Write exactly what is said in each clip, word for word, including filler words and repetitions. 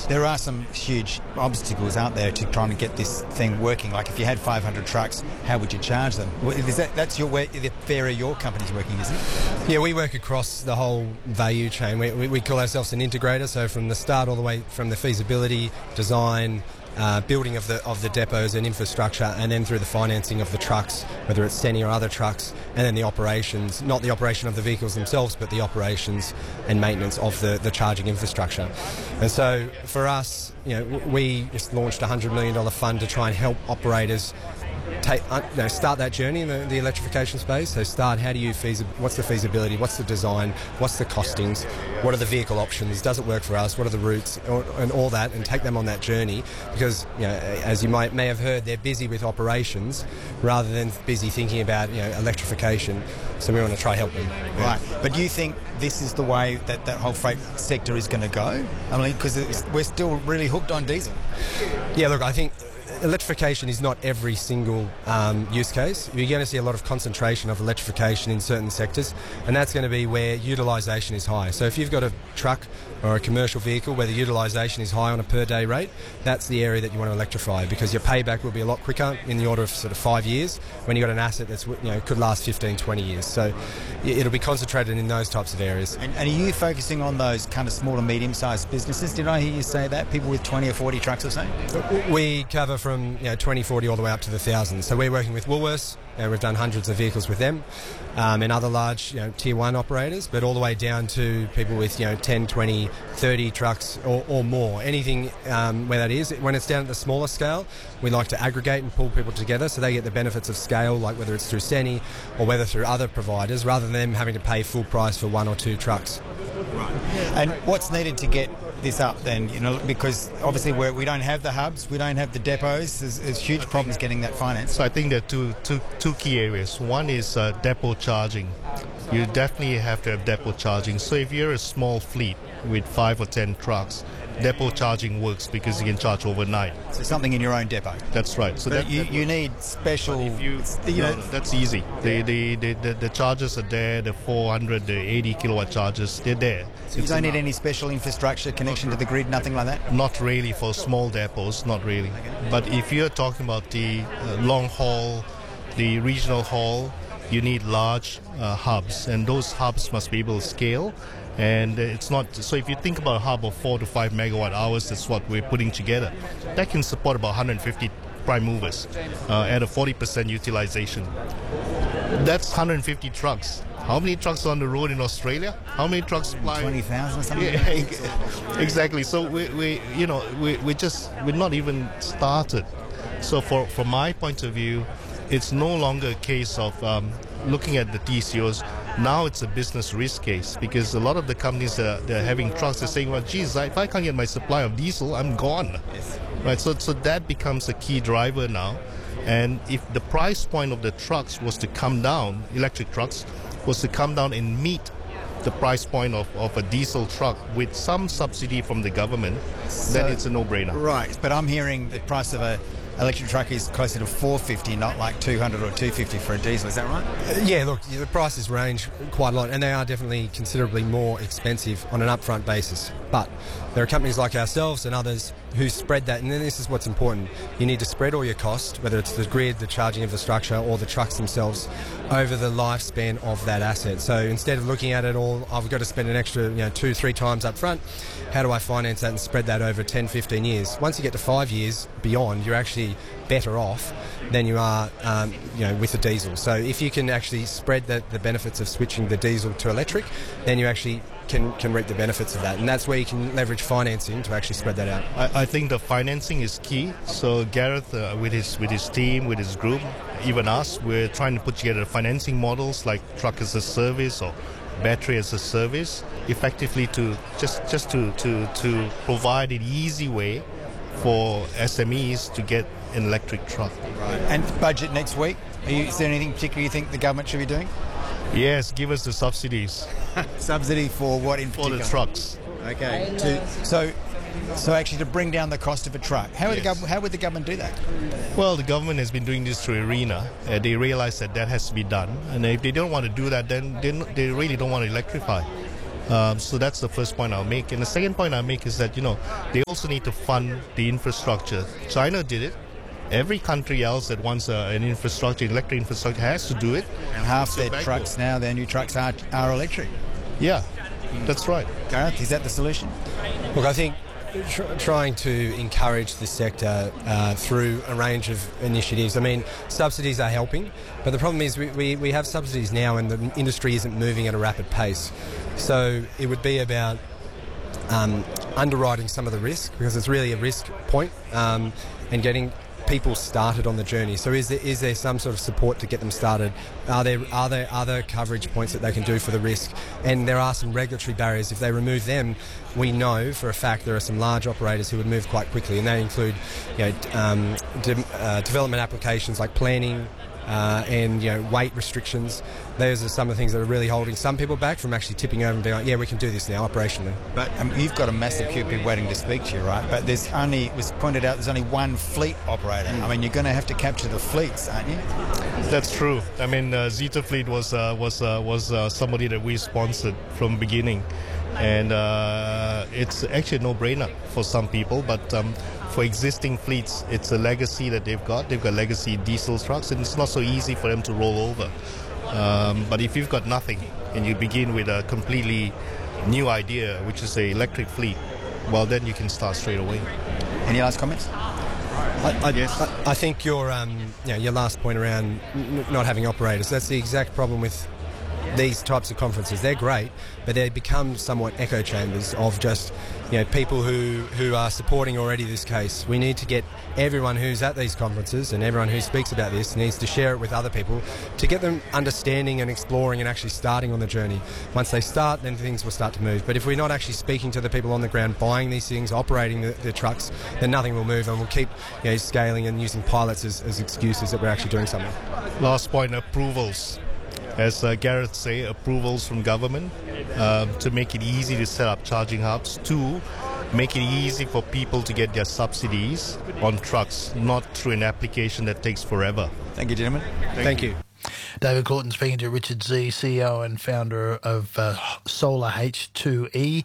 There are some huge obstacles out there to trying to get this thing working. Like if you had five hundred trucks, how would you charge them? Is that, that's your way, the area your company's working, isn't it? Yeah, we work across the whole value chain. We, we, we call ourselves an integrator, so from the start all the way from the feasibility, design, Uh, building of the of the depots and infrastructure, and then through the financing of the trucks, whether it's Seni or other trucks, and then the operations, not the operation of the vehicles themselves, but the operations and maintenance of the, the charging infrastructure. And so for us, you know, we just launched a one hundred million dollars fund to try and help operators take, uh, you know, start that journey in the, the electrification space. So start, how do you feasi- what's the feasibility, what's the design, what's the costings, what are the vehicle options, does it work for us, what are the routes, or, and all that, and take them on that journey. Because, you know, as you might may have heard, they're busy with operations rather than busy thinking about, you know, electrification. So we want to try help them. Right. But do you think this is the way that that whole freight sector is going to go? I mean, because we're still really hooked on diesel. Yeah, look, I think electrification is not every single um, use case. You're going to see a lot of concentration of electrification in certain sectors, and that's going to be where utilisation is high. So if you've got a truck or a commercial vehicle where the utilisation is high on a per day rate, that's the area that you want to electrify, because your payback will be a lot quicker, in the order of sort of five years, when you've got an asset that's, you know, could last fifteen, twenty years. So it'll be concentrated in those types of areas. And, and are you focusing on those kind of small and medium-sized businesses? Did I hear you say that? People with twenty or forty trucks or so? We cover from, you know, twenty, forty all the way up to the thousands. So we're working with Woolworths, and we've done hundreds of vehicles with them, um, and other large, you know, tier one operators, but all the way down to people with, you know, ten, twenty, thirty trucks or, or more. Anything um, where that is. When it's down at the smaller scale, we like to aggregate and pull people together so they get the benefits of scale, like whether it's through Seni or whether through other providers, rather than them having to pay full price for one or two trucks. Right. And what's needed to get this up then? You know, because obviously we're, we don't have the hubs, we don't have the depots. There's, there's huge problems getting that finance. So I think there are two, two, two key areas. One is uh, depot charging. You definitely have to have depot charging. So if you're a small fleet with five or ten trucks, depot charging works because you can charge overnight. So something in your own depot. That's right. So but that, you, that, you need special. if you, you no, know, no, that's easy. The, the, the, the, the chargers are there. The four hundred, the eighty kilowatt chargers, they're there. So you don't need any special infrastructure connection to the grid, nothing like that. Not really for small depots, not really. Okay. But if you're talking about the uh, long haul, the regional haul, you need large uh, hubs, and those hubs must be able to scale. And it's not, so if you think about a hub of four to five megawatt hours, that's what we're putting together. That can support about one hundred fifty prime movers uh, at a forty percent utilization. That's one hundred fifty trucks. How many trucks are on the road in Australia? How many trucks fly? twenty thousand or something? Yeah, exactly. So we, we you know, we, we just, we're not even started. So for, from my point of view, it's no longer a case of um, looking at the T C Os. Now it's a business risk case, because a lot of the companies that are, they're having trucks are saying, well, geez, if I can't get my supply of diesel, I'm gone. Yes. Right. So, so that becomes a key driver now. And if the price point of the trucks was to come down, electric trucks, was to come down and meet the price point of, of a diesel truck with some subsidy from the government, so, then it's a no-brainer. Right. But I'm hearing the price of a electric truck is closer to four fifty, not like two hundred or two fifty for a diesel. Is that right? Uh, yeah, look, the prices range quite a lot, and they are definitely considerably more expensive on an upfront basis. But there are companies like ourselves and others who spread that, and then this is what's important. You need to spread all your cost, whether it's the grid, the charging infrastructure, or the trucks themselves, over the lifespan of that asset. So instead of looking at it all, I've got to spend an extra, you know, two, three times up front, how do I finance that and spread that over ten, fifteen years? Once you get to five years beyond, you're actually better off than you are, um, you know, with the diesel. So if you can actually spread the, the benefits of switching the diesel to electric, then you actually can, can reap the benefits of that. And that's where you can leverage financing to actually spread that out. I, I think the financing is key. So Gareth, uh, with his with his team, with his group, even us, we're trying to put together financing models like truck as a service or battery as a service, effectively to just just to, to, to provide an easy way for S M Es to get an electric truck. Right. And budget next week, are you, is there anything particular you think the government should be doing? Yes, give us the subsidies. Subsidy for what in For particular? the trucks. Okay. To, so, so actually to bring down the cost of a truck. How would, Yes. the gov- how would the government do that? Well, the government has been doing this through ARENA. Uh, they realize that that has to be done. And if they don't want to do that, then they, they really don't want to electrify. Um, so that's the first point I'll make. And the second point I'll make is that, you know, they also need to fund the infrastructure. China did it. Every country else that wants uh, an infrastructure, electric infrastructure, has to do it. And half It's a their backbone. trucks now, their new trucks are, are electric. Yeah, that's right. Gareth, is that the solution? Look, I think tr- trying to encourage the sector uh, through a range of initiatives. I mean, subsidies are helping, but the problem is we, we, we have subsidies now and the industry isn't moving at a rapid pace. So it would be about um, underwriting some of the risk, because it's really a risk point, um, and getting people started on the journey. So is there is there some sort of support to get them started? Are there are there other coverage points that they can do for the risk? And there are some regulatory barriers. If they remove them, we know for a fact there are some large operators who would move quite quickly, and they include, you know, um, de- uh, development applications like planning, uh, and, you know, weight restrictions. Those are some of the things that are really holding some people back from actually tipping over and being like, yeah, we can do this now operationally. But um, you've got a massive queue of people waiting to speak to you, right? But there's only, it was pointed out, there's only one fleet operator. I mean, you're going to have to capture the fleets, aren't you? That's true. I mean, uh, Zeta Fleet was uh, was uh, was uh, somebody that we sponsored from the beginning, and uh, it's actually a no-brainer for some people. But um, for existing fleets, it's a legacy that they've got. They've got legacy diesel trucks, and it's not so easy for them to roll over. Um, but if you've got nothing and you begin with a completely new idea, which is a electric fleet, well, then you can start straight away. Any last comments? I, I, I, I think your um, you know, your last point around n- not having operators, that's the exact problem with these types of conferences. They're great, but they become somewhat echo chambers of just, you know, people who, who are supporting already this case. We need to get everyone who's at these conferences and everyone who speaks about this needs to share it with other people to get them understanding and exploring and actually starting on the journey. Once they start, then things will start to move. But if we're not actually speaking to the people on the ground, buying these things, operating the, the trucks, then nothing will move, and we'll keep, you know, scaling and using pilots as, as excuses that we're actually doing something. Last point, approvals. As uh, Gareth say, approvals from government um, to make it easy to set up charging hubs. Two, make it easy for people to get their subsidies on trucks, not through an application that takes forever. Thank you, gentlemen. Thank, Thank you. you. David Claughton speaking to Richard Z, C E O and founder of uh, Solar H two E,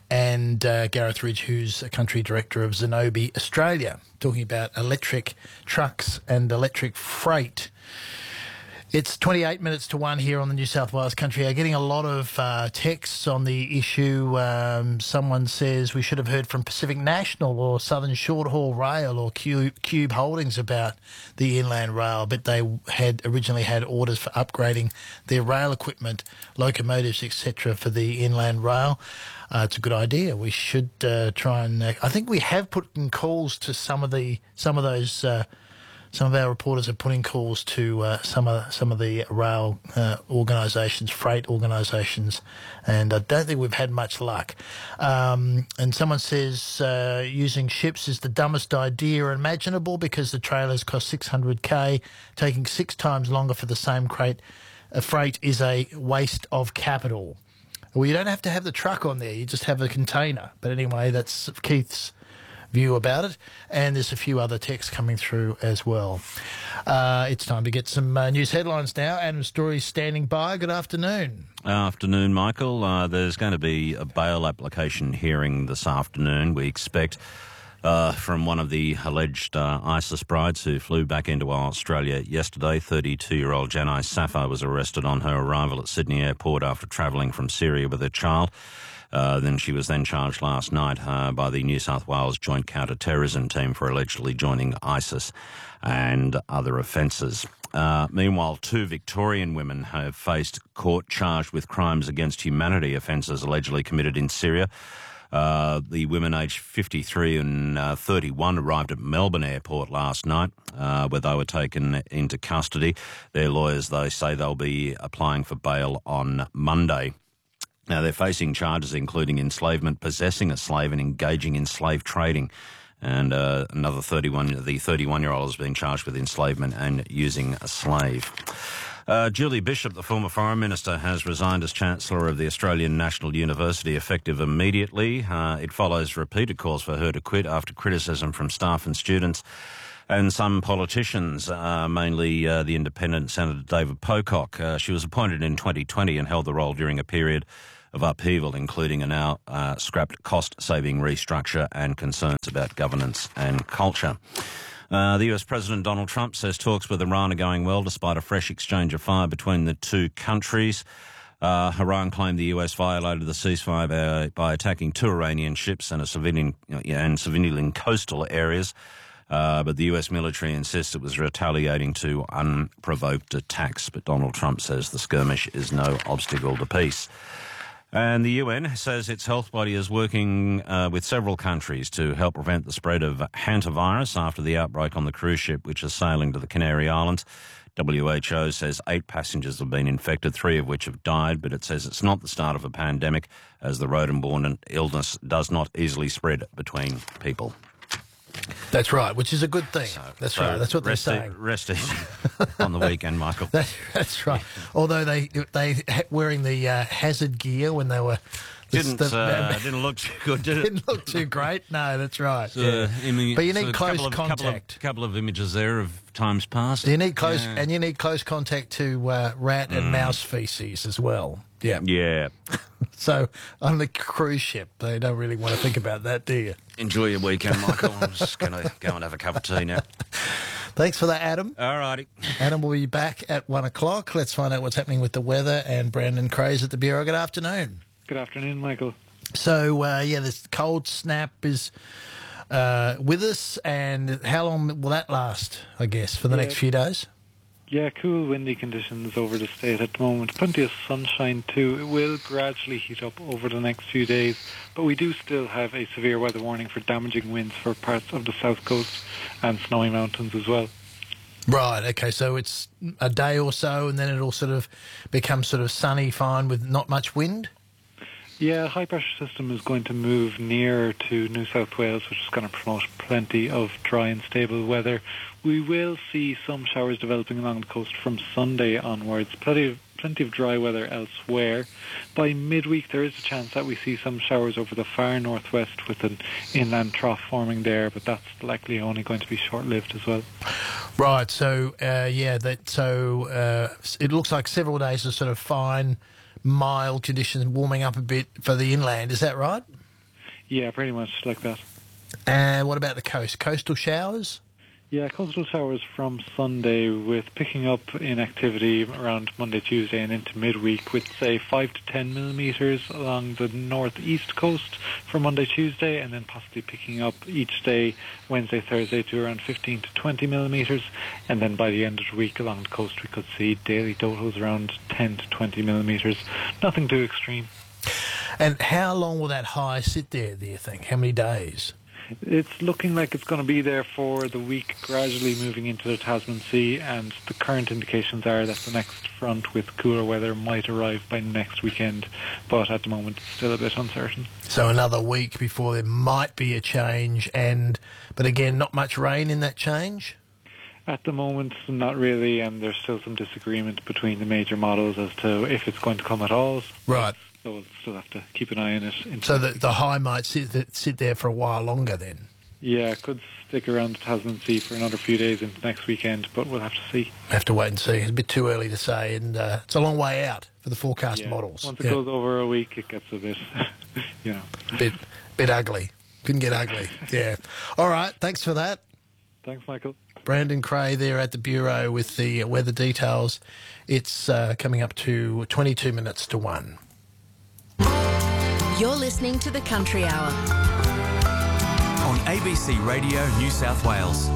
and uh, Gareth Ridge, who's a country director of Zenobē Australia, talking about electric trucks and electric freight. It's twenty-eight minutes to one here on the New South Wales Country. I'm getting a lot of uh, texts on the issue. Um, someone says we should have heard from Pacific National or Southern Short Haul Rail or Cube, Cube Holdings about the Inland Rail, but they had originally had orders for upgrading their rail equipment, locomotives, et cetera, for the Inland Rail. Uh, it's a good idea. We should uh, try and. Uh, I think we have put in calls to some of the some of those. Uh, Some of our reporters are putting calls to uh, some of some of the rail uh, organisations, freight organisations, and I don't think we've had much luck. Um, and someone says uh, using ships is the dumbest idea imaginable because the trailers cost six hundred K, taking six times longer for the same crate. Uh, freight is a waste of capital. Well, you don't have to have the truck on there; you just have a container. But anyway, that's Keith's view about it, and there's a few other texts coming through as well. Uh, it's time to get some uh, news headlines now. Adam Story's standing by. Good afternoon. Afternoon, Michael. Uh, there's going to be a bail application hearing this afternoon, we expect, uh, from one of the alleged uh, ISIS brides who flew back into Australia yesterday. thirty-two-year-old Janai Safar was arrested on her arrival at Sydney Airport after travelling from Syria with her child. Uh, then she was then charged last night uh, by the New South Wales Joint Counter-Terrorism Team for allegedly joining ISIS and other offences. Uh, meanwhile, two Victorian women have faced court charged with crimes against humanity offences allegedly committed in Syria. Uh, the women aged fifty-three and uh, thirty-one arrived at Melbourne Airport last night, uh, where they were taken into custody. Their lawyers, they say they'll be applying for bail on Monday. Now, they're facing charges including enslavement, possessing a slave and engaging in slave trading. And uh, another thirty-one, the thirty-one-year-old has been charged with enslavement and using a slave. Uh, Julie Bishop, the former Foreign Minister, has resigned as Chancellor of the Australian National University effective immediately. Uh, it follows repeated calls for her to quit after criticism from staff and students and some politicians, uh, mainly uh, the independent Senator David Pocock. Uh, she was appointed in twenty twenty and held the role during a period of upheaval, including a now uh, scrapped cost-saving restructure and concerns about governance and culture. Uh, the U S President Donald Trump says talks with Iran are going well despite a fresh exchange of fire between the two countries. Uh, Iran claimed the U S violated the ceasefire by, by attacking two Iranian ships and a civilian and civilian coastal areas. Uh, but the U S military insists it was retaliating to unprovoked attacks. But Donald Trump says the skirmish is no obstacle to peace. And the U N says its health body is working uh, with several countries to help prevent the spread of hantavirus after the outbreak on the cruise ship which is sailing to the Canary Islands. W H O says eight passengers have been infected, three of which have died, but it says it's not the start of a pandemic as the rodent-borne illness does not easily spread between people. That's right, which is a good thing. So, that's so right. That's what they're rest saying. E- rest easy on the weekend, Michael. That, that's right. Although they they wearing the uh, hazard gear when they were didn't the, uh, didn't look too good, did it? Didn't look too great. No, that's right. So, yeah. I mean, but you need so close couple of, contact. Couple of, couple of images there of times past. You need close, yeah. and you need close contact to uh, rat and mm. mouse feces as well. Yeah. Yeah. So on the cruise ship, they don't really want to think about that, do you? Enjoy your weekend, Michael. I'm just going to go and have a cup of tea now. Thanks for that, Adam. All righty. Adam will be back at one o'clock. Let's find out what's happening with the weather. And Brandon Craze at the Bureau. Good afternoon. Good afternoon, Michael. So, uh, yeah, this cold snap is uh, with us. And how long will that last, I guess, for the yeah. next few days? Yeah, cool, windy conditions over the state at the moment. Plenty of sunshine too. It will gradually heat up over the next few days, but we do still have a severe weather warning for damaging winds for parts of the south coast and snowy mountains as well. Right, okay, so it's a day or so and then it'll sort of become sort of sunny, fine, with not much wind? Yeah, high pressure system is going to move nearer to New South Wales, which is going to promote plenty of dry and stable weather. We will see some showers developing along the coast from Sunday onwards. Plenty of, plenty of dry weather elsewhere. By midweek, there is a chance that we see some showers over the far northwest with an inland trough forming there, but that's likely only going to be short-lived as well. Right, so, uh, yeah, that so uh, it looks like several days of sort of fine, mild conditions, warming up a bit for the inland. Is that right? Yeah, pretty much like that. And what about the coast? Coastal showers? Yeah, coastal showers from Sunday with picking up in activity around Monday, Tuesday and into midweek with, say, five to ten millimetres along the northeast coast for Monday, Tuesday, and then possibly picking up each day, Wednesday, Thursday, to around fifteen to twenty millimetres. And then by the end of the week along the coast we could see daily totals around ten to twenty millimetres. Nothing too extreme. And how long will that high sit there, do you think? How many days? It's looking like it's going to be there for the week, gradually moving into the Tasman Sea, and the current indications are that the next front with cooler weather might arrive by next weekend, but at the moment it's still a bit uncertain. So another week before there might be a change, and but again, not much rain in that change? At the moment, not really, and there's still some disagreement between the major models as to if it's going to come at all. Right. So we'll still have to keep an eye on it. So the, the high might sit, sit there for a while longer then? Yeah, it could stick around the Tasman Sea for another few days into next weekend, but we'll have to see. Have to wait and see. It's a bit too early to say, and uh, it's a long way out for the forecast yeah. models. Once it yeah. goes over a week, it gets a bit, you know. Bit, bit ugly. Couldn't get ugly, yeah. All right, thanks for that. Thanks, Michael. Brandon Cray there at the Bureau with the weather details. It's uh, coming up to twenty-two minutes to one. You're listening to the Country Hour on A B C Radio New South Wales.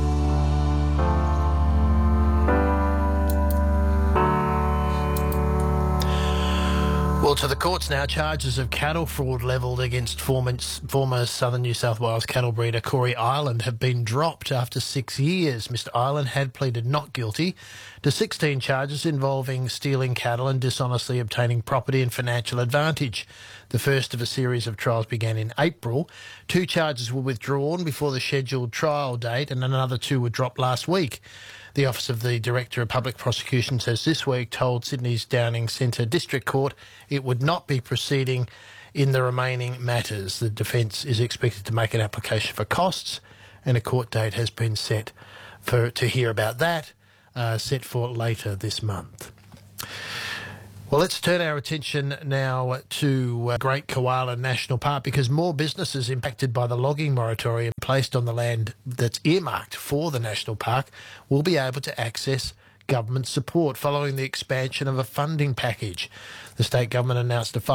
Well, to the courts now. Charges of cattle fraud levelled against former, former Southern New South Wales cattle breeder Corey Ireland have been dropped after six years. Mister Ireland had pleaded not guilty to sixteen charges involving stealing cattle and dishonestly obtaining property and financial advantage. The first of a series of trials began in April. Two charges were withdrawn before the scheduled trial date, and another two were dropped last week. The Office of the Director of Public Prosecution says this week told Sydney's Downing Centre District Court it would not be proceeding in the remaining matters. The defence is expected to make an application for costs, and a court date has been set for to hear about that, uh, set for later this month. Well, let's turn our attention now to uh, Great Koala National Park, because more businesses impacted by the logging moratorium placed on the land that's earmarked for the national park will be able to access government support following the expansion of a funding package. The state government announced a